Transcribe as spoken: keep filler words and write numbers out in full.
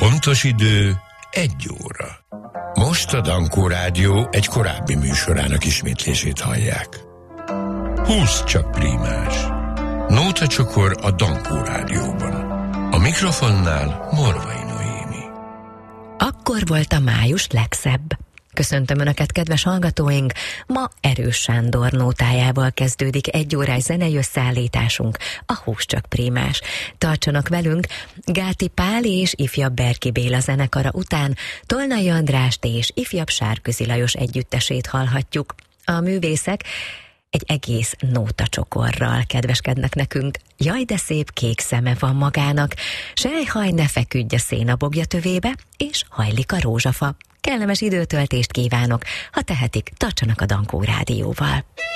Pontos idő egy óra. Most a Dankó Rádió egy korábbi műsorának ismétlését hallják. Húsz csak prímás. Nóta csokor a Dankó Rádióban. A mikrofonnál Morvai Noémi. Akkor volt a május legszebb. Köszöntöm Önöket, kedves hallgatóink! Ma Erős Sándor nótájával kezdődik egy órás zenei összeállításunk, a Húsz csak prímás. Tartsanak velünk, Gáti Pál és ifjabb Berki Béla zenekara után Tolnai Andrást és ifjabb Sárközi Lajos együttesét hallhatjuk. A művészek egy egész nótacsokorral kedveskednek nekünk. Jaj, de szép kék szeme van magának, sejhaj, ne feküdj a szénabogja tövébe, és hajlik a rózsafa. Kellemes időtöltést kívánok, ha tehetik, tartsanak a Dankó Rádióval.